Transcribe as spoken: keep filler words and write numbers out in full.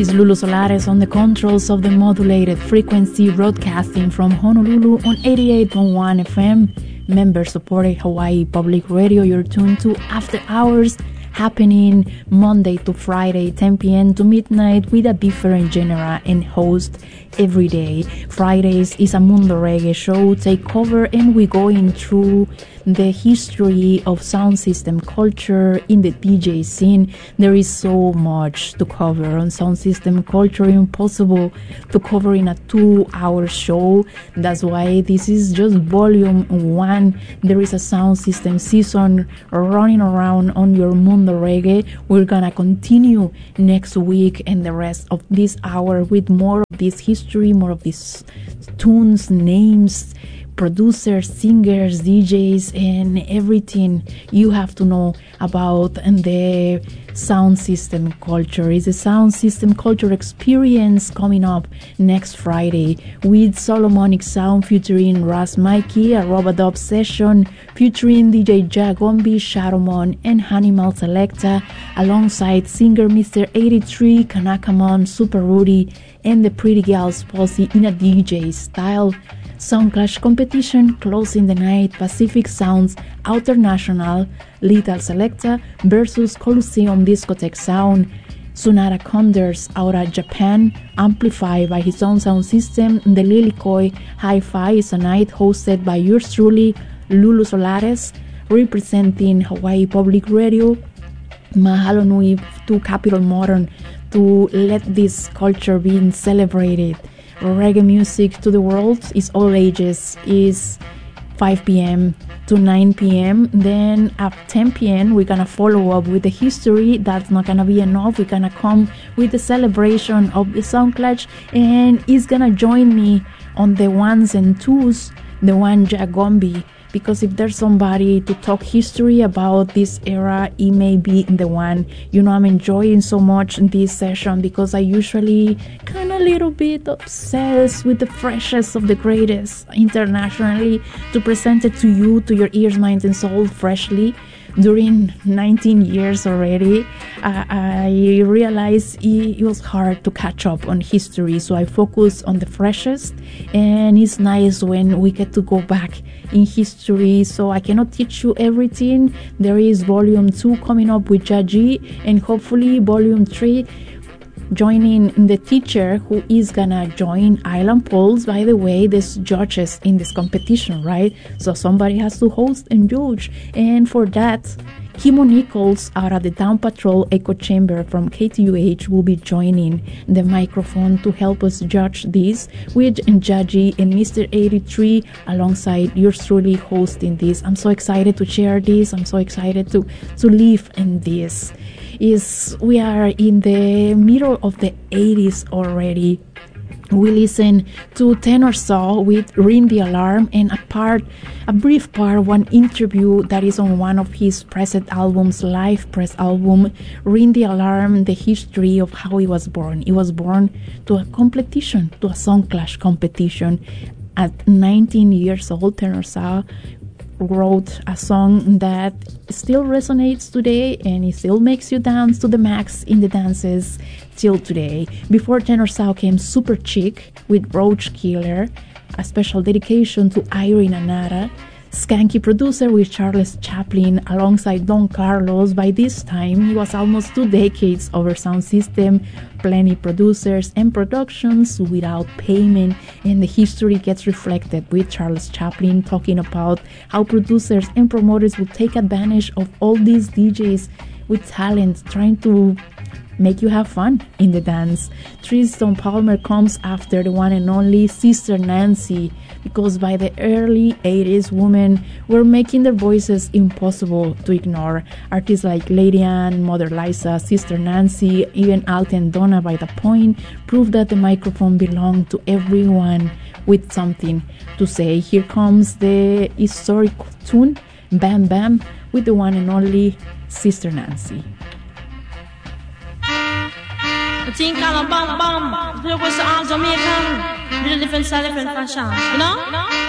It's Lulu Solares on the controls of the modulated frequency, broadcasting from Honolulu on eighty-eight point one F M. Member-supported Hawaii Public Radio. You're tuned to After Hours, happening Monday to Friday, ten p.m. to midnight, with a different genre and host every day. Fridays is a Mundo Reggae show, take cover, and we going through the history of sound system culture in the D J scene. There is so much to cover on sound system culture, impossible to cover in a two-hour show. That's why this is just volume one. There is a sound system season running around on your Mundo Reggae. We're gonna continue next week and the rest of this hour with more of this history, more of these tunes, names, producers, singers, D Js, and everything you have to know about the sound system culture. It's a sound system culture experience coming up next Friday with Solomonic Sound featuring Ras Mikey, a Robadub session featuring D J Jagombi, Shadowmon, and Hanimal Selecta, alongside singer Mister eighty-three, Kanakamon, Super Rudy, and the Pretty Gals Posse in a D J style. Sound Clash competition closing the night, Pacific Sounds Outer National, Lethal Selecta versus Coliseum Discotheque Sound. Sunara Condors out of Japan, amplified by his own sound system. The Lilikoi Hi-Fi is a night hosted by yours truly, Lulu Solares, representing Hawaii Public Radio. Mahalo nui to Capital Modern to let this culture be celebrated. Reggae music to the world is all ages, is five p.m. to nine p.m. Then at ten p.m. we're gonna follow up with the history. That's not gonna be enough. We're gonna come with the celebration of the Sound Clash, and he's gonna join me on the ones and twos, the one Jagombi, because if there's somebody to talk history about this era, it may be the one. You know, I'm enjoying so much this session because I usually kind of a little bit obsessed with the freshest of the greatest internationally, to present it to you, to your ears, minds, and soul freshly. During nineteen years already, uh, I realized it, it was hard to catch up on history, so I focus on the freshest, and it's nice when we get to go back in history. So I cannot teach you everything. There is volume two coming up with Jaji, and hopefully volume three joining the teacher who is gonna join Island Pulse. By the way, there's judges in this competition, right? So somebody has to host and judge, and for that, Kimo Nichols out of the Down Patrol Echo Chamber from K T U H will be joining the microphone to help us judge this, with Jaji and Mister eighty-three alongside yours truly hosting this. I'm so excited to share this. I'm so excited to to live in this. Is we are in the middle of the eighties already. We listen to Tenor Saw with Ring the Alarm, and a part, a brief part, one interview that is on one of his pressed albums, live press album, Ring the Alarm, the history of how he was born. He was born to a competition, to a Sound Clash competition. At nineteen years old, Tenor Saw wrote a song that still resonates today, and it still makes you dance to the max in the dances till today. Before Tenor Saw came Super Chick with Roach Killer, a special dedication to Irene Anara. Skanky Producer with Charles Chaplin alongside Don Carlos. By this time, he was almost two decades over sound system, plenty producers and productions without payment, and the history gets reflected with Charles Chaplin talking about how producers and promoters would take advantage of all these D Js with talent, trying to make you have fun in the dance. Tristan Palmer comes after the one and only Sister Nancy, because by the early eighties, women were making their voices impossible to ignore. Artists like Lady Anne, Mother Liza, Sister Nancy, even Alti and Donna by the point proved that the microphone belonged to everyone with something to say. Here comes the historic tune, Bam Bam, with the one and only Sister Nancy. The thing called a bam bam. Look what's the arms of me come. Little different style, different fashion. You know? You know?